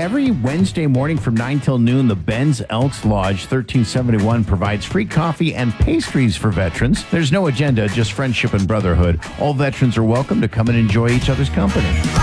every Wednesday morning from 9 till noon, the Ben's Elks Lodge 1371 provides free coffee and pastries for veterans. There's no agenda, just friendship and brotherhood. All veterans are welcome to come and enjoy each other's company.